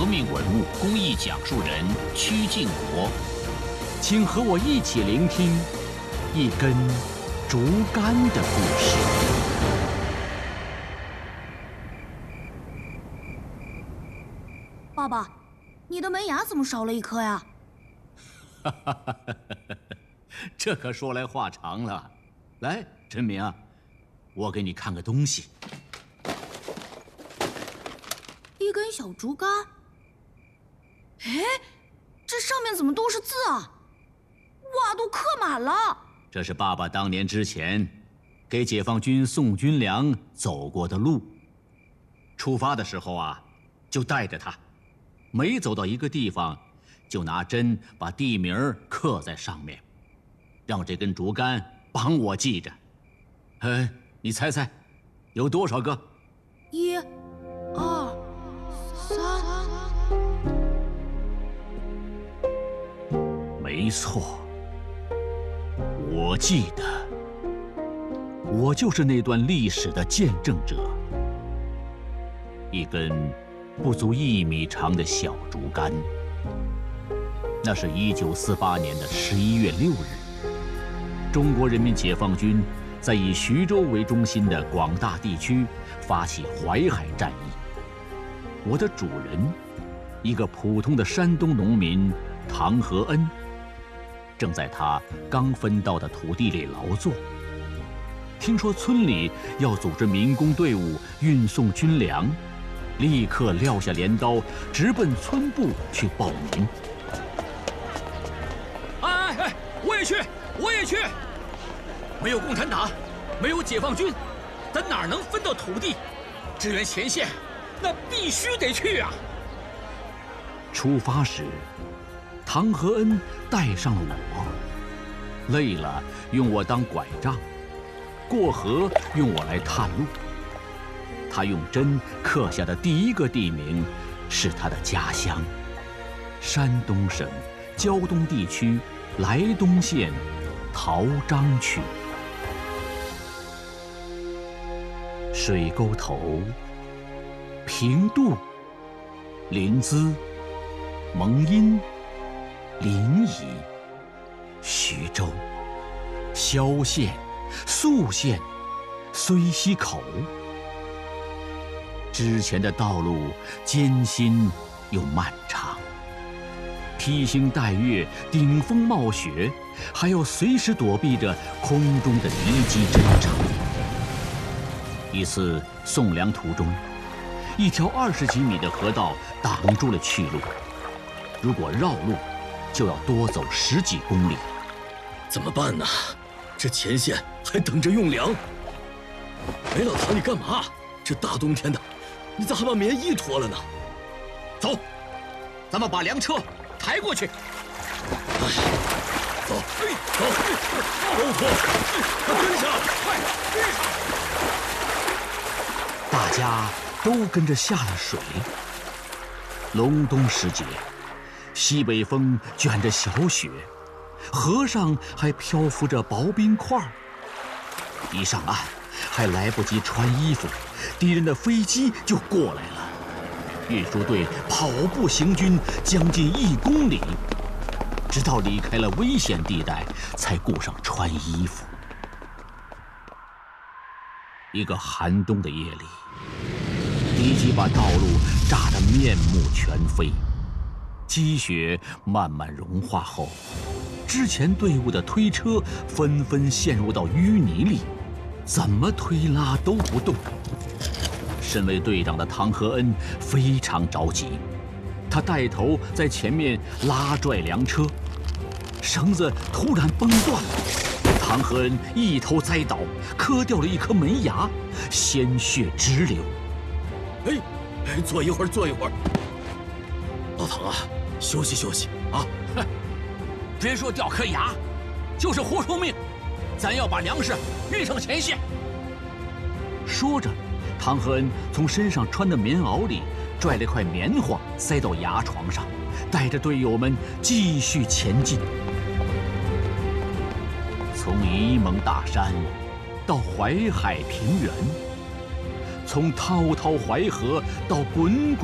革命文物、公益讲述人曲靖国， 请和我一起聆听一根竹竿的故事。 爸爸，你的门牙怎么少了一颗呀？ 这可说来话长了。来，陈明啊，我给你看个东西。 一根小竹竿。哎，这上面怎么都是字啊？哇，都刻满了。 这是爸爸当年之前给解放军送军粮走过的路。出发的时候啊，就带着它，每走到一个地方，就拿针把地名刻在上面，让这根竹竿帮我记着。你猜猜，有多少个 ？1、2、3。 没错，我记得，我就是那段历史的见证者。一根不足1米长的小竹竿，那是1948年的11月6日，中国人民解放军在以徐州为中心的广大地区发起淮海战役。我的主人，一个普通的山东农民唐和恩，正在他刚分到的土地里劳作。听说村里要组织民工队伍运送军粮，立刻撂下镰刀，直奔村部去报名。 哎，我也去，我也去！没有共产党，没有解放军，咱哪能分到土地？支援前线，那必须得去啊！ 出发时，唐和恩带上了我，累了用我当拐杖，过河用我来探路。他用针刻下的第一个地名是他的家乡——山东省胶东地区莱东县陶章区。水沟头、平度、临淄、蒙阴、临沂、徐州、萧县、宿县、睢溪口。之前的道路艰辛又漫长，披星戴月，顶风冒雪，还要随时躲避着空中的敌机侦察。一次送粮途中，一条20几米的河道挡住了去路，如果绕路，就要多走10几公里。 怎么办呢？这前线还等着用粮。哎，老唐，你干嘛？这大冬天的，你咋还把棉衣脱了呢？ 走，咱们把粮车抬过去。 哎，走，走，都脱，跟上，快，跟上！ 大家都跟着下了水。隆冬时节，西北风卷着小雪，河上还漂浮着薄冰块。一上岸，还来不及穿衣服，敌人的飞机就过来了。运输队跑步行军将近1公里，直到离开了危险地带，才顾上穿衣服。一个寒冬的夜里，敌机把道路炸得面目全非，积雪慢慢融化后，之前队伍的推车纷纷陷入到淤泥里，怎么推拉都不动。身为队长的唐和恩非常着急，他带头在前面拉拽粮车，绳子突然崩断了，唐和恩一头栽倒，磕掉了一颗门牙，鲜血直流。 哎，坐一会儿，坐一会儿。老唐啊，休息休息啊！ 别说掉颗牙，就是活出命，咱要把粮食运上前线。 说着，唐和恩从身上穿的棉袄里拽了块棉花塞到牙床上，带着队友们继续前进。从沂蒙大山到淮海平原，从滔滔淮河到滚滚